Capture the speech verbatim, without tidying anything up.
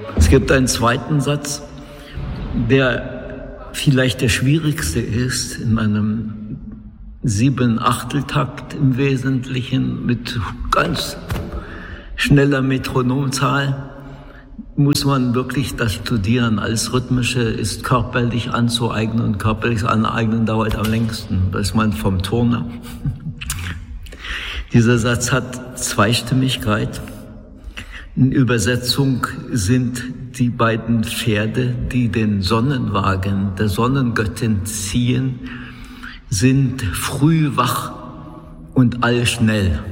Es gibt einen zweiten Satz, der vielleicht der schwierigste ist in einem Sieben-Achtel-Takt im Wesentlichen mit ganz schneller Metronomzahl. Muss man wirklich das studieren. Alles Rhythmische ist körperlich anzueignen und körperliches Aneignen dauert am längsten. Das ist man vom Turner. Dieser Satz hat Zweistimmigkeit. In Übersetzung sind die beiden Pferde, die den Sonnenwagen der Sonnengöttin ziehen, sind früh wach und allschnell.